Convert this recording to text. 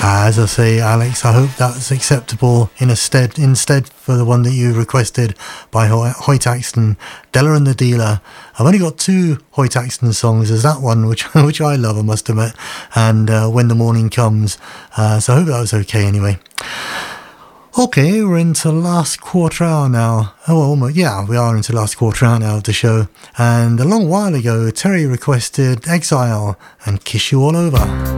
As I say, Alex, I hope that's acceptable instead for the one that you requested by Hoyt Axton, Della and the Dealer. I've only got two Hoyt Axton songs. There's that one, which I love, I must admit, and When the Morning Comes. So I hope that was okay anyway. Okay, we're into the last quarter hour now. Oh, almost, yeah, we are into the last quarter hour now of the show. And a long while ago, Terry requested Exile and Kiss You All Over.